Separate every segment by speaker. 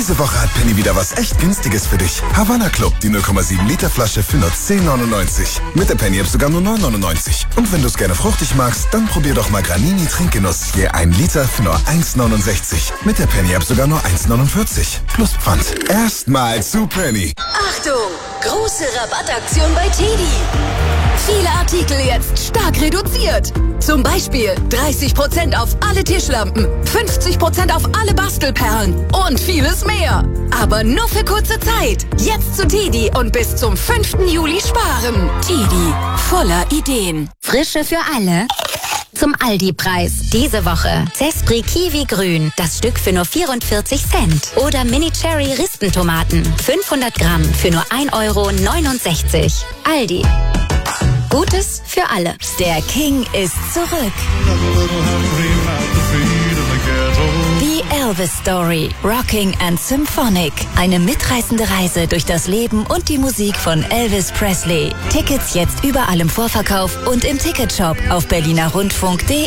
Speaker 1: Diese Woche hat Penny wieder was echt Günstiges für dich. Havana Club, die 0,7 Liter Flasche für nur 10,99. Mit der Penny-App sogar nur 9,99. Und wenn du es gerne fruchtig magst, dann probier doch mal Granini Trinkgenuss. Je 1 Liter für nur 1,69. Mit der Penny-App sogar nur 1,49. Plus Pfand. Erstmal zu Penny.
Speaker 2: Achtung! Große Rabattaktion bei TEDi. Viele Artikel jetzt stark reduziert. Zum Beispiel 30% auf alle Tischlampen, 50% auf alle Bastelperlen und vieles mehr. Aber nur für kurze Zeit. Jetzt zu TEDi und bis zum 5. Juli sparen. TEDi, voller Ideen.
Speaker 3: Frische für alle. Zum Aldi-Preis. Diese Woche Zespri Kiwi Grün, das Stück für nur 44 Cent. Oder Mini Cherry Rispentomaten, 500 Gramm für nur 1,69 €. Aldi. Gutes für alle. Der King ist zurück. The Elvis Story, Rocking and Symphonic. Eine mitreißende Reise durch das Leben und die Musik von Elvis Presley. Tickets jetzt überall im Vorverkauf und im Ticketshop auf berlinerrundfunk.de.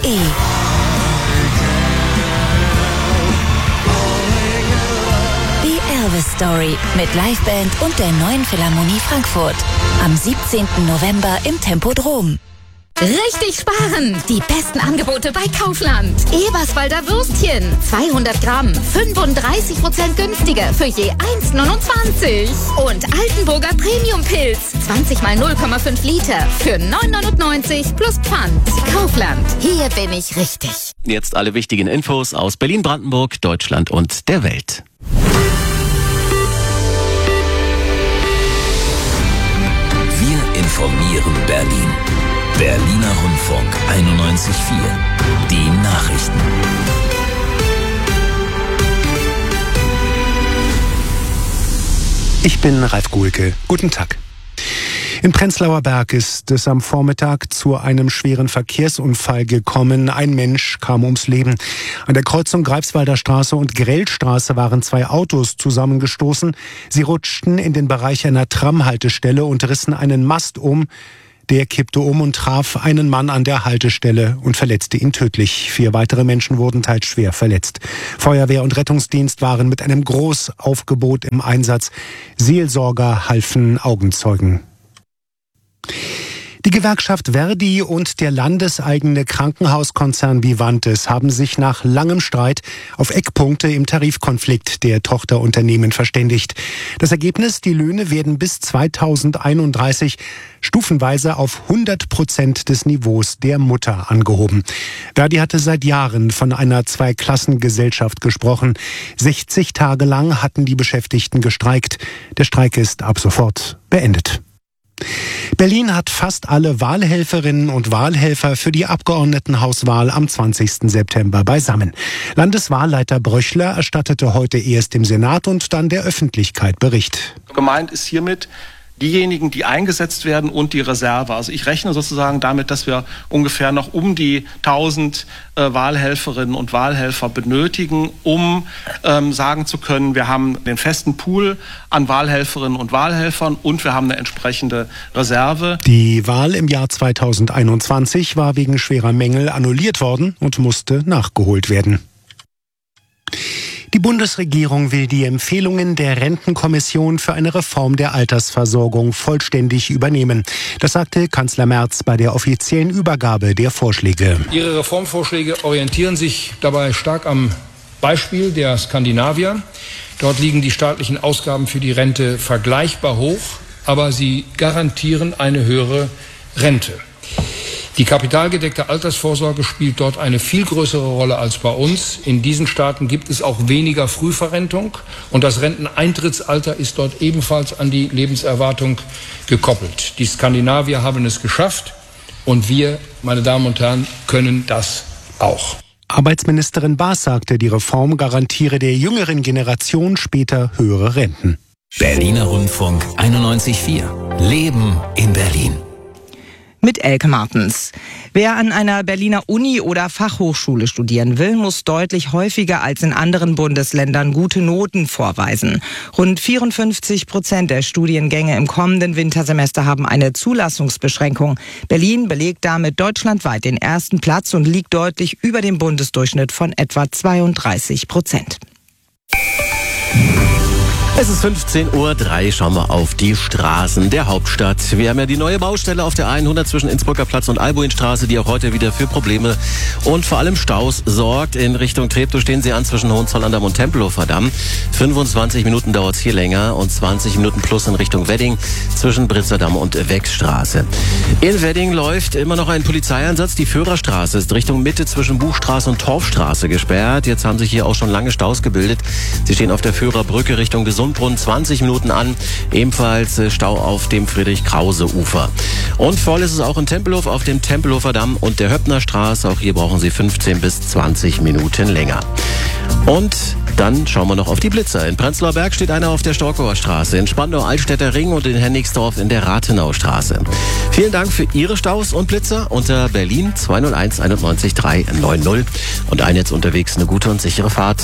Speaker 3: The Elvis Story mit Liveband und der Neuen Philharmonie Frankfurt. Am 17. November im Tempodrom.
Speaker 4: Richtig sparen! Die besten Angebote bei Kaufland. Eberswalder Würstchen, 200 Gramm, 35% günstiger für je 1,29. Und Altenburger Premium-Pilz, 20 mal 0,5 Liter für 9,99 plus Pfand. Kaufland, hier bin ich richtig.
Speaker 5: Jetzt alle wichtigen Infos aus Berlin, Brandenburg, Deutschland und der Welt.
Speaker 6: Wir informieren Berlin. Berliner Rundfunk 91.4. Die Nachrichten.
Speaker 7: Ich bin Ralf Guhlke. Guten Tag. In Prenzlauer Berg ist es am Vormittag zu einem schweren Verkehrsunfall gekommen. Ein Mensch kam ums Leben. An der Kreuzung Greifswalder Straße und Grellstraße waren 2 Autos zusammengestoßen. Sie rutschten in den Bereich einer Tramhaltestelle und rissen einen Mast um. Der kippte um und traf einen Mann an der Haltestelle und verletzte ihn tödlich. 4 weitere Menschen wurden teils schwer verletzt. Feuerwehr und Rettungsdienst waren mit einem Großaufgebot im Einsatz. Seelsorger halfen Augenzeugen. Die Gewerkschaft Verdi und der landeseigene Krankenhauskonzern Vivantes haben sich nach langem Streit auf Eckpunkte im Tarifkonflikt der Tochterunternehmen verständigt. Das Ergebnis: Die Löhne werden bis 2031 stufenweise auf 100% des Niveaus der Mutter angehoben. Verdi hatte seit Jahren von einer Zweiklassengesellschaft gesprochen. 60 Tage lang hatten die Beschäftigten gestreikt. Der Streik ist ab sofort beendet. Berlin hat fast alle Wahlhelferinnen und Wahlhelfer für die Abgeordnetenhauswahl am 20. September beisammen. Landeswahlleiter Bröchler erstattete heute erst dem Senat und dann der Öffentlichkeit Bericht.
Speaker 8: Gemeint ist hiermit diejenigen, die eingesetzt werden und die Reserve. Also ich rechne sozusagen damit, dass wir ungefähr noch um die 1000 Wahlhelferinnen und Wahlhelfer benötigen, um sagen zu können, wir haben den festen Pool an Wahlhelferinnen und Wahlhelfern und wir haben eine entsprechende Reserve.
Speaker 7: Die Wahl im Jahr 2021 war wegen schwerer Mängel annulliert worden und musste nachgeholt werden. Die Bundesregierung will die Empfehlungen der Rentenkommission für eine Reform der Altersversorgung vollständig übernehmen. Das sagte Kanzler Merz bei der offiziellen Übergabe der Vorschläge.
Speaker 9: Ihre Reformvorschläge orientieren sich dabei stark am Beispiel der Skandinavier. Dort liegen die staatlichen Ausgaben für die Rente vergleichbar hoch, aber sie garantieren eine höhere Rente. Die kapitalgedeckte Altersvorsorge spielt dort eine viel größere Rolle als bei uns. In diesen Staaten gibt es auch weniger Frühverrentung und das Renteneintrittsalter ist dort ebenfalls an die Lebenserwartung gekoppelt. Die Skandinavier haben es geschafft und wir, meine Damen und Herren, können das auch.
Speaker 7: Arbeitsministerin Baas sagte, die Reform garantiere der jüngeren Generation später höhere Renten.
Speaker 6: Berliner Rundfunk 91.4. Leben in Berlin.
Speaker 10: Mit Elke Martens. Wer an einer Berliner Uni oder Fachhochschule studieren will, muss deutlich häufiger als in anderen Bundesländern gute Noten vorweisen. Rund 54% der Studiengänge im kommenden Wintersemester haben eine Zulassungsbeschränkung. Berlin belegt damit deutschlandweit den ersten Platz und liegt deutlich über dem Bundesdurchschnitt von etwa 32%.
Speaker 5: Es ist 15:03 Uhr, schauen wir auf die Straßen der Hauptstadt. Wir haben ja die neue Baustelle auf der 100 zwischen Innsbrucker Platz und Albuinstraße, die auch heute wieder für Probleme und vor allem Staus sorgt. In Richtung Treptow stehen sie an zwischen Hohenzollern-Damm und Tempelhofer Damm. 25 Minuten dauert es hier länger und 20 Minuten plus in Richtung Wedding zwischen Britzerdamm und Wechsstraße. In Wedding läuft immer noch ein Polizeieinsatz. Die Führerstraße ist Richtung Mitte zwischen Buchstraße und Torfstraße gesperrt. Jetzt haben sich hier auch schon lange Staus gebildet. Sie stehen auf der Führerbrücke Richtung Gesundbrunnen 20 Minuten an. Ebenfalls Stau auf dem Friedrich-Krause-Ufer. Und voll ist es auch in Tempelhof auf dem Tempelhofer Damm und der Höppnerstraße. Auch hier brauchen Sie 15 bis 20 Minuten länger. Und dann schauen wir noch auf die Blitzer. In Prenzlauer Berg steht einer auf der Storkower Straße, in Spandau-Altstädter Ring und in Hennigsdorf in der Rathenaustraße. Vielen Dank für Ihre Staus und Blitzer unter Berlin 201 91 390. Und allen jetzt unterwegs eine gute und sichere Fahrt.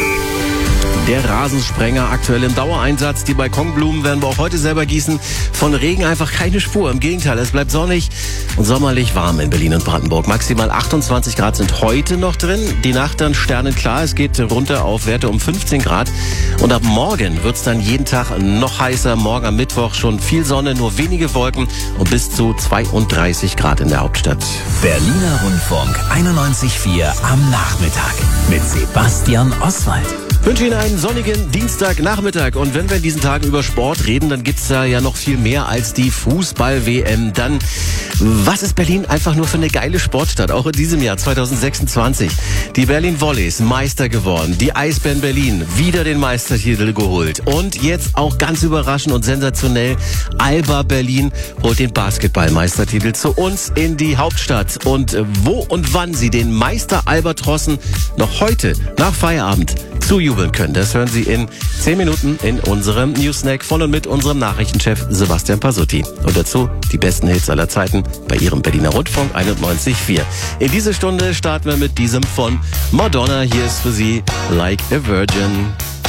Speaker 5: Der Rasensprenger aktuell im Dauereinsatz. Die Balkonblumen werden wir auch heute selber gießen. Von Regen einfach keine Spur. Im Gegenteil, es bleibt sonnig und sommerlich warm in Berlin und Brandenburg. Maximal 28 Grad sind heute noch drin. Die Nacht dann sternenklar. Es geht runter auf Werte um 15 Grad. Und ab morgen wird es dann jeden Tag noch heißer. Morgen am Mittwoch schon viel Sonne, nur wenige Wolken und bis zu 32 Grad in der Hauptstadt.
Speaker 6: Berliner Rundfunk 91.4 am Nachmittag mit Sebastian Oswald.
Speaker 5: Ich wünsche Ihnen einen sonnigen Dienstagnachmittag. Und wenn wir in diesen Tagen über Sport reden, dann gibt's da ja noch viel mehr als die Fußball-WM. Dann, was ist Berlin einfach nur für eine geile Sportstadt? Auch in diesem Jahr 2026. Die Berlin Volleys Meister geworden. Die Eisbären Berlin wieder den Meistertitel geholt. Und jetzt auch ganz überraschend und sensationell, Alba Berlin holt den Basketballmeistertitel zu uns in die Hauptstadt. Und wo und wann Sie den Meister Albatrossen noch heute nach Feierabend zujubeln können. Das hören Sie in 10 Minuten in unserem Newsnack von und mit unserem Nachrichtenchef Sebastian Pasutti. Und dazu die besten Hits aller Zeiten bei Ihrem Berliner Rundfunk 91.4. In diese Stunde starten wir mit diesem von Madonna. Hier ist für Sie Like a Virgin.